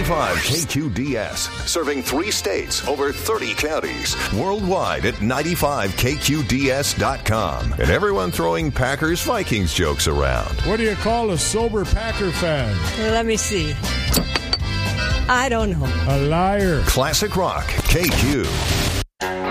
95 KQDS. Serving 3 states, over 30 counties. Worldwide at 95KQDS.com. And everyone throwing Packers-Vikings jokes around. What do you call a sober Packer fan? Let me see. I don't know. A liar. Classic Rock, KQ.